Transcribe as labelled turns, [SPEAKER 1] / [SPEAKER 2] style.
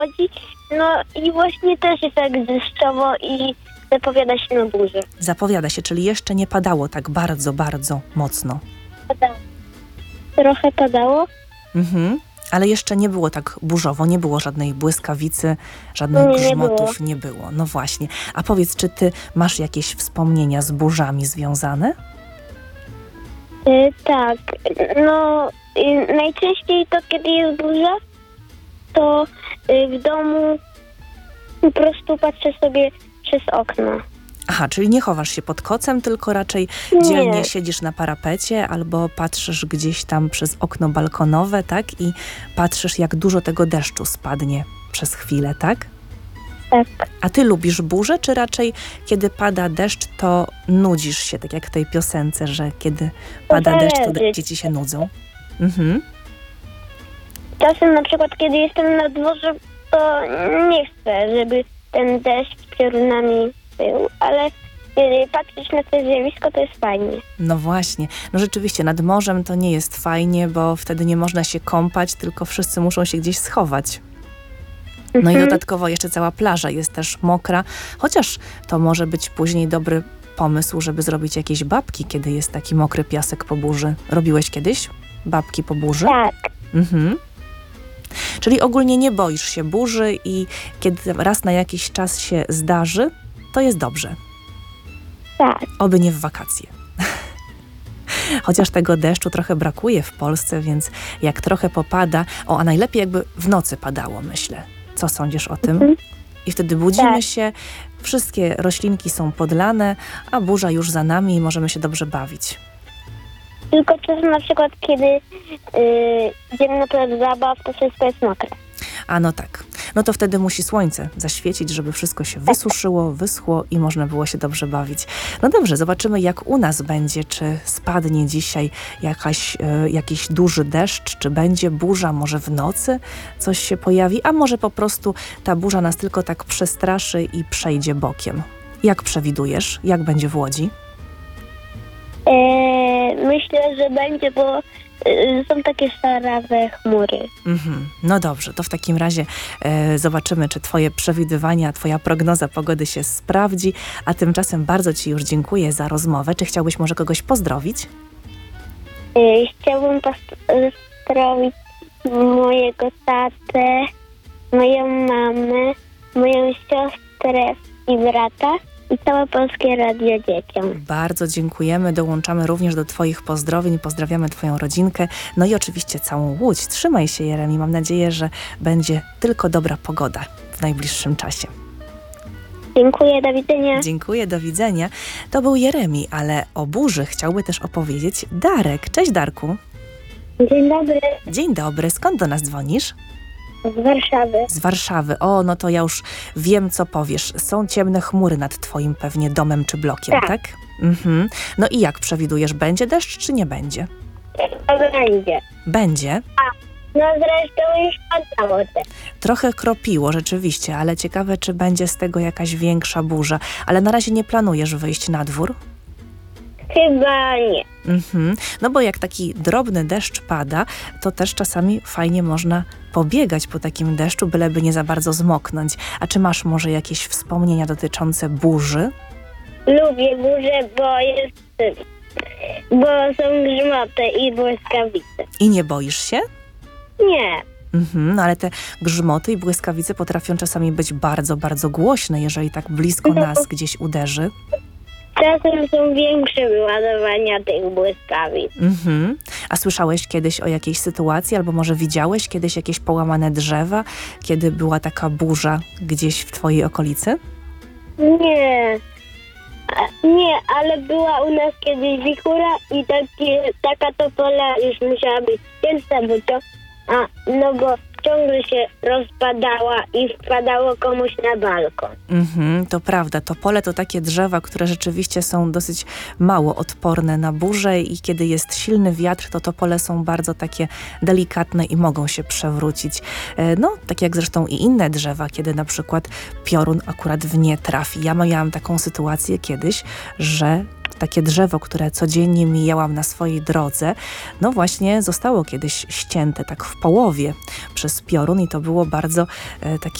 [SPEAKER 1] chodzi. No i właśnie też jest tak deszczowo i zapowiada się na burzę.
[SPEAKER 2] Zapowiada się, czyli jeszcze nie padało tak bardzo, bardzo mocno.
[SPEAKER 1] Padało. Trochę padało.
[SPEAKER 2] Ale jeszcze nie było tak burzowo, nie było żadnej błyskawicy, żadnych grzmotów, nie było. No właśnie. A powiedz, czy ty masz jakieś wspomnienia z burzami związane?
[SPEAKER 1] Tak. No najczęściej to, kiedy jest burza, to w domu po prostu patrzę sobie przez okno.
[SPEAKER 2] Aha, czyli nie chowasz się pod kocem, tylko raczej dzielnie siedzisz na parapecie albo patrzysz gdzieś tam przez okno balkonowe, tak? I patrzysz, jak dużo tego deszczu spadnie przez chwilę, tak?
[SPEAKER 1] Tak.
[SPEAKER 2] A ty lubisz burzę, czy raczej kiedy pada deszcz, to nudzisz się, tak jak w tej piosence, że kiedy pada deszcz, to dzieci się nudzą?
[SPEAKER 1] Czasem na przykład, kiedy jestem na dworze, to nie chcę, żeby ten deszcz piorunami był, ale kiedy patrzeć na to zjawisko, to jest fajnie.
[SPEAKER 2] No właśnie. No rzeczywiście, nad morzem to nie jest fajnie, bo wtedy nie można się kąpać, tylko wszyscy muszą się gdzieś schować. No i dodatkowo jeszcze cała plaża jest też mokra, chociaż to może być później dobry pomysł, żeby zrobić jakieś babki, kiedy jest taki mokry piasek po burzy. Robiłeś kiedyś babki po burzy?
[SPEAKER 1] Tak.
[SPEAKER 2] Czyli ogólnie nie boisz się burzy i kiedy raz na jakiś czas się zdarzy, to jest dobrze.
[SPEAKER 1] Tak.
[SPEAKER 2] Oby nie w wakacje. Chociaż tego deszczu trochę brakuje w Polsce, więc jak trochę popada, a najlepiej jakby w nocy padało, myślę. Co sądzisz o tym? I wtedy budzimy się, wszystkie roślinki są podlane, a burza już za nami i możemy się dobrze bawić.
[SPEAKER 1] Tylko czasem na przykład, kiedy idziemy na plac zabaw, to wszystko jest mokre.
[SPEAKER 2] A no tak. No to wtedy musi słońce zaświecić, żeby wszystko się wysuszyło, wyschło i można było się dobrze bawić. No dobrze, zobaczymy jak u nas będzie, czy spadnie dzisiaj jakiś duży deszcz, czy będzie burza, może w nocy coś się pojawi, a może po prostu ta burza nas tylko tak przestraszy i przejdzie bokiem. Jak przewidujesz? Jak będzie w Łodzi?
[SPEAKER 1] Myślę, że będzie, bo są takie szarawe chmury.
[SPEAKER 2] No dobrze, to w takim razie zobaczymy, czy twoje przewidywania, twoja prognoza pogody się sprawdzi, a tymczasem bardzo ci już dziękuję za rozmowę. Czy chciałbyś może kogoś pozdrowić?
[SPEAKER 1] Chciałbym pozdrowić mojego tatę, moją mamę, moją siostrę i brata i całe Polskie Radio dzieciom.
[SPEAKER 2] Bardzo dziękujemy, dołączamy również do twoich pozdrowień, pozdrawiamy twoją rodzinkę, no i oczywiście całą Łódź. Trzymaj się, Jeremi, mam nadzieję, że będzie tylko dobra pogoda w najbliższym czasie.
[SPEAKER 1] Dziękuję, do widzenia.
[SPEAKER 2] Dziękuję, do widzenia. To był Jeremi, ale o burzy chciałby też opowiedzieć Darek. Cześć, Darku.
[SPEAKER 1] Dzień dobry.
[SPEAKER 2] Dzień dobry, skąd do nas dzwonisz?
[SPEAKER 1] Z Warszawy.
[SPEAKER 2] Z Warszawy. O, no to ja już wiem, co powiesz. Są ciemne chmury nad twoim pewnie domem czy blokiem, tak? No i jak przewidujesz, będzie deszcz czy nie będzie?
[SPEAKER 1] To będzie.
[SPEAKER 2] Będzie?
[SPEAKER 1] No zresztą już padało też.
[SPEAKER 2] Trochę kropiło rzeczywiście, ale ciekawe, czy będzie z tego jakaś większa burza. Ale na razie nie planujesz wyjść na dwór?
[SPEAKER 1] Chyba nie.
[SPEAKER 2] No bo jak taki drobny deszcz pada, to też czasami fajnie można pobiegać po takim deszczu, byleby nie za bardzo zmoknąć. A czy masz może jakieś wspomnienia dotyczące burzy?
[SPEAKER 1] Lubię burzę, bo są grzmoty i błyskawice.
[SPEAKER 2] I nie boisz się?
[SPEAKER 1] Nie.
[SPEAKER 2] No ale te grzmoty i błyskawice potrafią czasami być bardzo, bardzo głośne, jeżeli tak blisko nas gdzieś uderzy.
[SPEAKER 1] Czasem są większe wyładowania tych błyskawic.
[SPEAKER 2] A słyszałeś kiedyś o jakiejś sytuacji, albo może widziałeś kiedyś jakieś połamane drzewa, kiedy była taka burza gdzieś w twojej okolicy?
[SPEAKER 1] Nie. Nie, ale była u nas kiedyś wichura i taka topola już musiała być cięta, bo ciągle się rozpadała i wpadało komuś na balkon.
[SPEAKER 2] To prawda, topole to takie drzewa, które rzeczywiście są dosyć mało odporne na burzę i kiedy jest silny wiatr, to topole są bardzo takie delikatne i mogą się przewrócić. No, tak jak zresztą i inne drzewa, kiedy na przykład piorun akurat w nie trafi. Ja miałam taką sytuację kiedyś, że takie drzewo, które codziennie mijałam na swojej drodze, no właśnie zostało kiedyś ścięte tak w połowie przez piorun i to było bardzo takie